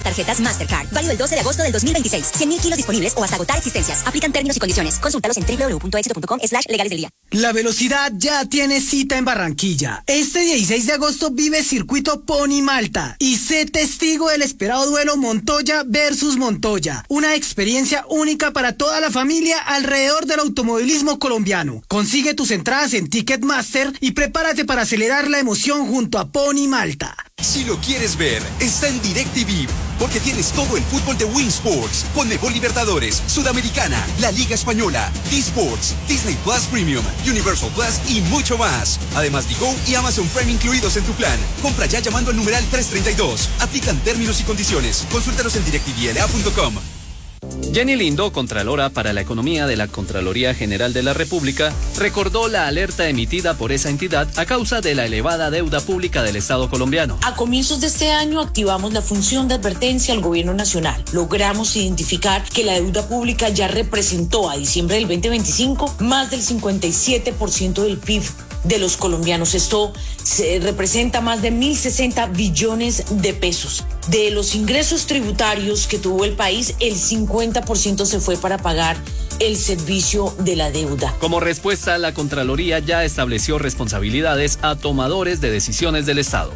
tarjetas Mastercard. Válido el 12 de agosto del 2026. 100.000 kilos disponibles o hasta agotar existencias. Aplican términos y condiciones. Consúltalos en www.exito.com/legales del día. La velocidad ya tiene cita en Barranquilla. Este 16 de agosto vive Circuito Pony Malta y sé testigo del esperado duelo Montoya versus Montoya. Una experiencia única para toda la familia alrededor del automovilismo colombiano. Consigue tus entradas en Ticketmaster y prepárate para acelerar la emoción junto a Pony Malta. Si lo quieres ver, está en DirecTV, porque tienes todo el fútbol de Win Sports, Conmebol Libertadores, Sudamericana, la Liga Española, D-Sports, Disney Plus Premium, Universal Plus y mucho más. Además, Digo y Amazon Prime incluidos en tu plan. Compra ya llamando al numeral 332. Aplican términos y condiciones. Consúltanos en directvla.com. Jenny Lindo, Contralora para la Economía de la Contraloría General de la República, recordó la alerta emitida por esa entidad a causa de la elevada deuda pública del Estado colombiano. A comienzos de este año activamos la función de advertencia al gobierno nacional. Logramos identificar que la deuda pública ya representó a diciembre del 2025 más del 57% del PIB de los colombianos. Esto representa más de 1.060 billones de pesos. De los ingresos tributarios que tuvo el país, el 50% se fue para pagar el servicio de la deuda. Como respuesta, la Contraloría ya estableció responsabilidades a tomadores de decisiones del Estado.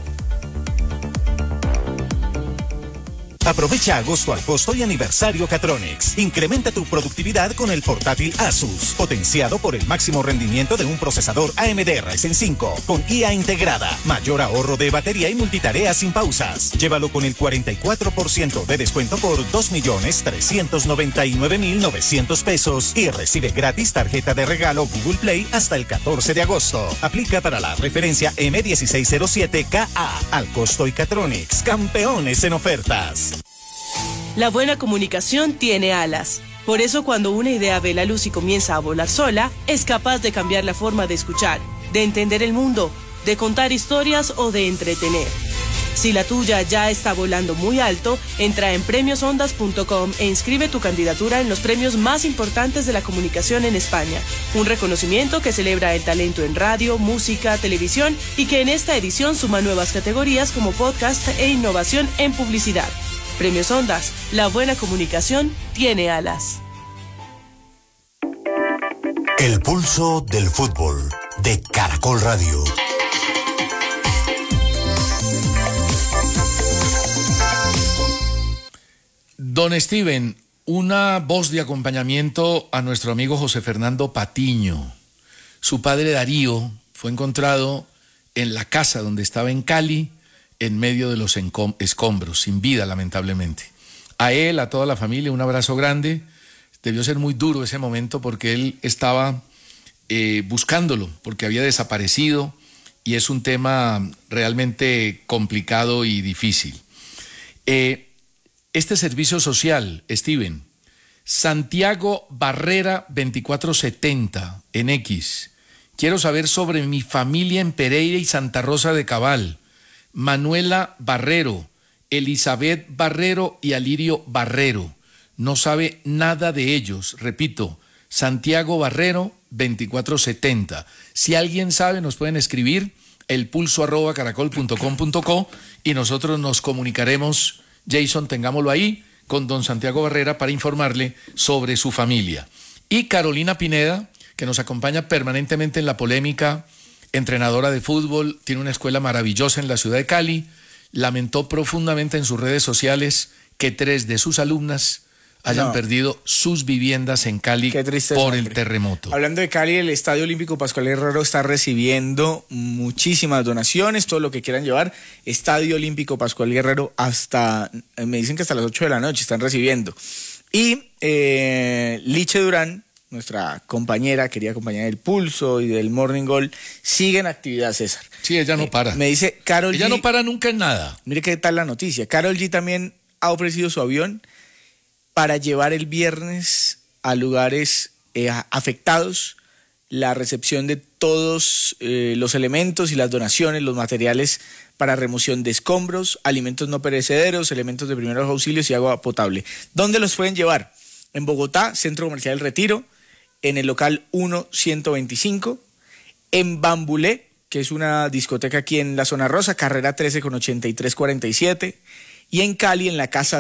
Aprovecha agosto al costo y aniversario Catronics. Incrementa tu productividad con el portátil Asus, potenciado por el máximo rendimiento de un procesador AMD Ryzen 5, con IA integrada, mayor ahorro de batería y multitarea sin pausas. Llévalo con el 44% de descuento por 2.399.900 pesos y recibe gratis tarjeta de regalo Google Play hasta el 14 de agosto. Aplica para la referencia M1607KA. Al costo y Catronics, campeones en ofertas. La buena comunicación tiene alas. Por eso cuando una idea ve la luz y comienza a volar sola, es capaz de cambiar la forma de escuchar, de entender el mundo, de contar historias o de entretener. Si la tuya ya está volando muy alto, entra en premiosondas.com e inscribe tu candidatura en los premios más importantes de la comunicación en España. Un reconocimiento que celebra el talento en radio, música, televisión y que en esta edición suma nuevas categorías como podcast e innovación en publicidad. Premios Ondas, la buena comunicación tiene alas. El pulso del fútbol de Caracol Radio. Don Steven, una voz de acompañamiento a nuestro amigo José Fernando Patiño. Su padre Darío fue encontrado en la casa donde estaba en Cali, en medio de los escombros, sin vida lamentablemente. A él, a toda la familia, un abrazo grande. Debió ser muy duro ese momento porque él estaba buscándolo, porque había desaparecido y es un tema realmente complicado y difícil. Este servicio social, Steven, Santiago Barrera 2470 en X. Quiero saber sobre mi familia en Pereira y Santa Rosa de Cabal. Manuela Barrero, Elizabeth Barrero y Alirio Barrero. No sabe nada de ellos. Repito, Santiago Barrero 2470. Si alguien sabe, nos pueden escribir elpulso@caracol.com.co y nosotros nos comunicaremos, Jason, tengámoslo ahí, con don Santiago Barrera para informarle sobre su familia. Y Carolina Pineda, que nos acompaña permanentemente en la polémica, entrenadora de fútbol, tiene una escuela maravillosa en la ciudad de Cali, lamentó profundamente en sus redes sociales que 3 de sus alumnas hayan perdido sus viviendas en Cali por el terremoto. Hablando de Cali, el Estadio Olímpico Pascual Guerrero está recibiendo muchísimas donaciones, todo lo que quieran llevar. Estadio Olímpico Pascual Guerrero me dicen que hasta las 8 de la noche están recibiendo. Y Liche Durán, nuestra compañera, querida compañera del Pulso y del Morning Gold, sigue en actividad, César. Sí, ella no para. Me dice Karol G. Ella no para nunca en nada. Mire qué tal la noticia. Karol G también ha ofrecido su avión para llevar el viernes a lugares afectados la recepción de todos los elementos y las donaciones, los materiales para remoción de escombros, alimentos no perecederos, elementos de primeros auxilios y agua potable. ¿Dónde los pueden llevar? En Bogotá, Centro Comercial El Retiro, en el local 1125, en Bambulé, que es una discoteca aquí en la zona rosa, carrera 13 con 8347, y en Cali, en la Casa